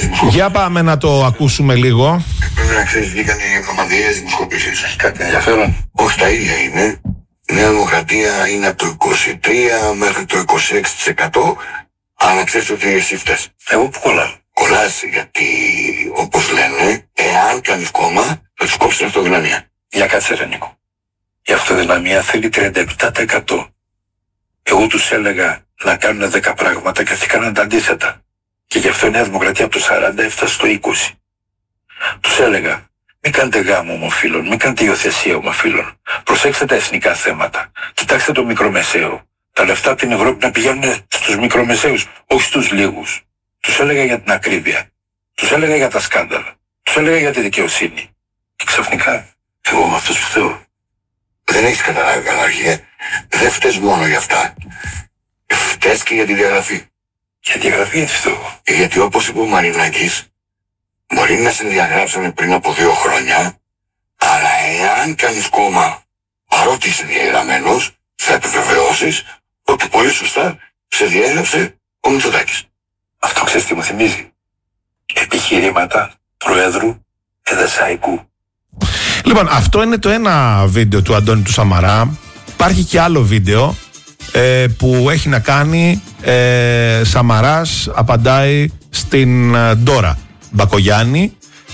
δημοσκοπήσεις. Για πάμε να το ακούσουμε λίγο. Πρέπει να ξέρεις, βγήκαν οι εβδομαδιαίες δημοσκοπήσεις. Έχει κάτι ενδιαφέρον? Όχι, τα ίδια είναι. Η Νέα Δημοκρατία είναι από το 23 μέχρι το 26%. Αλλά ξέρεις ότι εσύ φταίς. Εγώ που κολλάω. Κολλάς γιατί, όπως λένε, εάν κάνεις κόμμα, θα τους κόψεις την αυτοδυναμία. Για κάτσε ρε Νίκο. Η αυτοδυναμία θέλει 37%. Εγώ τους έλεγα να κάνουν 10 πράγματα και αυτοί κάναν τα αντίθετα. Και γι' αυτό η Νέα Δημοκρατία από το 40 έφτασε στο 20. Τους έλεγα, μην κάνετε γάμο ομοφύλων, μην κάνετε υιοθεσία ομοφύλων. Προσέξτε τα εθνικά θέματα. Κοιτάξτε το μικρομεσαίο. Τα λεφτά από την Ευρώπη να πηγαίνουν στους μικρομεσαίους, όχι στους λίγους. Τους έλεγα για την ακρίβεια. Τους έλεγα για τα σκάνδαλα. Τους έλεγα για τη δικαιοσύνη. Και ξαφνικά, εγώ με αυτούς φταίω. Δεν έχεις καταλάβει καλά, αρχηγέ. Δεν φταίς μόνο για αυτά. Φταίς και για τη διαγραφή. Για τη διαγραφή γιατί φταίω? Γιατί όπως είπε ο Μαρινάκης, μπορεί να σε διαγράψανε πριν από 2 χρόνια, αλλά εάν κάνεις κόμμα, παρότι είσαι διαγραμμένος, θα επιβεβαιώσεις ότι πολύ σωστά σε διέγραψε ο Μητσοτάκης. Αυτό ξέρεις τι μου θυμίζει? Επιχειρήματα Προέδρου Εδεσσαϊκού. Λοιπόν, αυτό είναι το ένα βίντεο του Αντώνη του Σαμαρά. Υπάρχει και άλλο βίντεο που έχει να κάνει Σαμαράς απαντάει στην Ντόρα Μπακογιάννη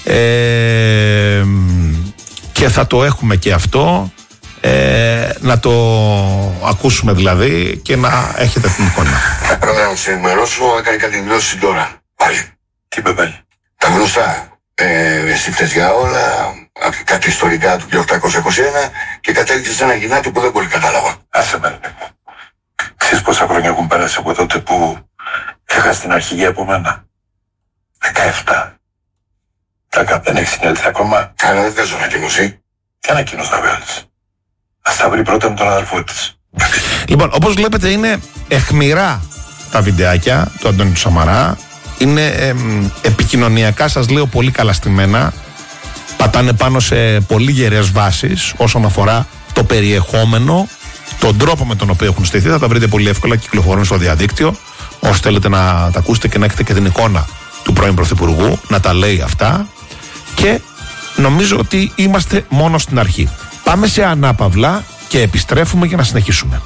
και θα το έχουμε και αυτό, να το ακούσουμε δηλαδή και να έχετε την εικόνα. Πρέπει να σε ενημερώσω, έκανε κάτι δηλώσεις στην Ντόρα. Πάλι. Τι είπε πάλι? Τα γνωστά. Εσύ φταίς για όλα, κάτι ιστορικά του 1821 και κατέληξε σε ένα γυνάτι που δεν πολύ κατάλαβα. Άσε με. Ξέρεις πόσα χρόνια έχουν περάσει από τότε που έχασε την αρχηγία από μένα? 17. Τα δεν έχει συνέλθει ακόμα. Καλά, δεν θες ανακοίνωση. Τι ανακοίνωση να βγάλεις? Ας τα βρει πρώτα με τον αδελφό της. Λοιπόν, όπως βλέπετε είναι αιχμηρά τα βιντεάκια του Αντώνη του Σαμαρά. Είναι επικοινωνιακά, σας λέω, πολύ καλά στημένα. Πατάνε πάνω σε πολύ γερές βάσεις όσον αφορά το περιεχόμενο, τον τρόπο με τον οποίο έχουν στηθεί. Θα τα βρείτε πολύ εύκολα, κυκλοφορούν στο διαδίκτυο. Όσοι θέλετε να τα ακούσετε και να έχετε και την εικόνα του πρώην Πρωθυπουργού να τα λέει αυτά. Και νομίζω ότι είμαστε μόνο στην αρχή. Πάμε σε ανάπαυλα και επιστρέφουμε για να συνεχίσουμε.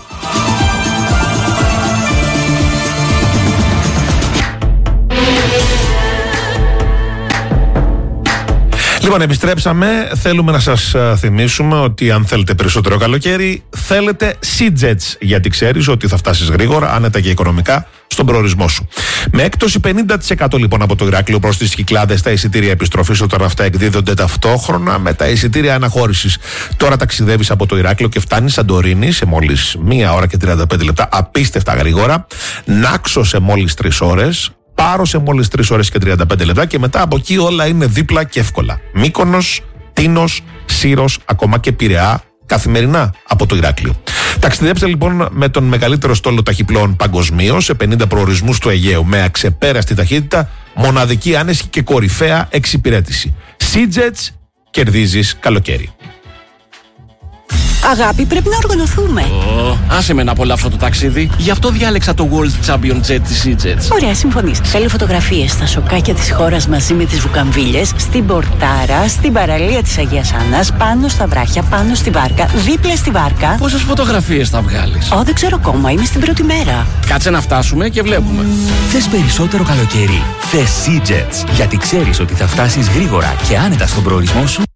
Λοιπόν, επιστρέψαμε. Θέλουμε να σας θυμίσουμε ότι αν θέλετε περισσότερο καλοκαίρι, θέλετε Sea-Jets, γιατί ξέρεις ότι θα φτάσεις γρήγορα, άνετα και οικονομικά, στον προορισμό σου. Με έκπτωση 50% λοιπόν από το Ηράκλειο προς τις Κυκλάδες, τα εισιτήρια επιστροφής όταν αυτά εκδίδονται ταυτόχρονα με τα εισιτήρια αναχώρησης. Τώρα ταξιδεύεις από το Ηράκλειο και φτάνεις Σαντορίνη σε μόλις 1 ώρα και 35 λεπτά, απίστευτα γρήγορα. Νάξο σε μόλις 3 ώρες. Πάρο σε μόλις 3 ώρες και 35 λεπτά και μετά από εκεί όλα είναι δίπλα και εύκολα. Μύκονος, Τίνος, Σύρος, ακόμα και Πειραιά, καθημερινά από το Ηράκλειο. Ταξιδέψτε λοιπόν με τον μεγαλύτερο στόλο ταχυπλών παγκοσμίως σε 50 προορισμούς του Αιγαίου με αξεπέραστη ταχύτητα, μοναδική άνεση και κορυφαία εξυπηρέτηση. Sea-Jets, κερδίζεις καλοκαίρι. Αγάπη, πρέπει να οργανωθούμε. Άσε με να απολαύσω το ταξίδι. Γι' αυτό διάλεξα το World Champion Jet της Sea-Jets. Ωραία, συμφωνείς. Θέλω φωτογραφίες στα σοκάκια της χώρας μαζί με τις βουκαμβίλες, στην πορτάρα, στην παραλία της Αγίας Άννας, πάνω στα βράχια, πάνω στη βάρκα, δίπλα στη βάρκα. Πόσες φωτογραφίες θα βγάλεις? Δεν ξέρω ακόμα, είμαι στην πρώτη μέρα. Κάτσε να φτάσουμε και βλέπουμε. Θες περισσότερο καλοκαίρι? Θες Sea-Jets, γιατί ξέρεις ότι θα φτάσεις γρήγορα και άνετα στον προορισμό σου